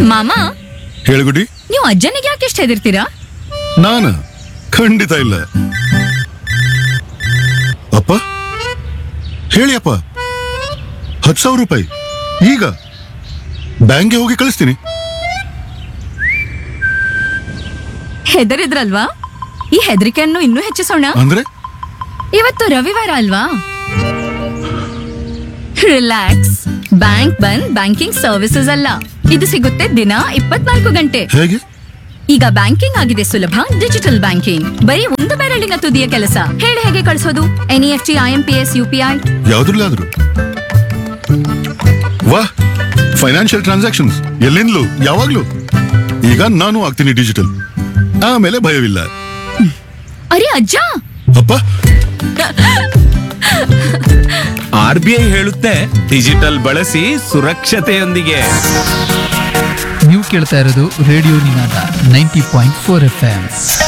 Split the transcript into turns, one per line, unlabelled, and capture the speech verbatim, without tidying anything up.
ಮಾಮ,
ಹೇಳುಗುಡಿ.
ನೀವು ಅಜ್ಜನಿಗೆ ಯಾಕೆ ಇಷ್ಟ ಹೆದರ್ತೀರಾ?
ನಾನು ಖಂಡಿತ ಇಲ್ಲ. ಅಪ್ಪ ಹೇಳಿ ಅಪ್ಪ, ಹತ್ತು ಸಾವಿರ ರೂಪಾಯಿ ಈಗ ಬ್ಯಾಂಕ್ಗೆ ಹೋಗಿ ಕಳಿಸ್ತೀನಿ.
ಹೆದರಿದ್ರಲ್ವಾ? ಈ ಹೆದರಿಕೆಯನ್ನು ಇನ್ನೂ ಹೆಚ್ಚಿಸೋಣ.
ಅಂದ್ರೆ
ಇವತ್ತು ರವಿವಾರ ಅಲ್ವಾ? ರಿಲ್ಯಾಕ್ಸ್. ಬ್ಯಾಂಕ್ ಬಂದ್ ಬ್ಯಾಂಕಿಂಗ್ ಸರ್ವಿಸಸ್ ಅಲ್ಲ, ಇದು ಸಿಗುತ್ತೆ ದಿನ ಇಪ್ಪತ್ನಾಲ್ಕು ಗಂಟೆ.
ಹೇಗೆ?
ಈಗ ಬ್ಯಾಂಕಿಂಗ್ ಆಗಿದೆ ಸುಲಭ. ಡಿಜಿಟಲ್ ಬ್ಯಾಂಕಿಂಗ್ ಬರೀ ಒಂದು ಬೆರಳಿನ ತುದಿಯ ಕೆಲಸ. ಹೇಳಿ ಹೇಗೆ ಕಳಿಸೋದು? N E F T, I M P S, U P I
ಯಾವ್ದ್ರಲ್ಲಾದ್ರು. ವಾಹ್, ಫೈನಾನ್ಷಿಯಲ್ ಟ್ರಾನ್ಸಾಕ್ಷನ್ಸ್ ಎಲ್ಲಿಂದಲೂ ಯಾವಾಗ್ಲೂ. ಈಗ ನಾನು ಆಗ್ತೀನಿ ಡಿಜಿಟಲ್, ಆಮೇಲೆ ಭಯವಿಲ್ಲ.
ಅರೆ ಅಜ್ಜ,
ಅಪ್ಪ
ಆರ್ ಬಿ ಐ ಹೇಳುತ್ತೆ, ಡಿಜಿಟಲ್ ಬಳಸಿ ಸುರಕ್ಷತೆಯೊಂದಿಗೆ.
ನೀವು ಕೇಳ್ತಾ ಇರೋದು ರೇಡಿಯೋ ನಿನಾದ ninety point four F M.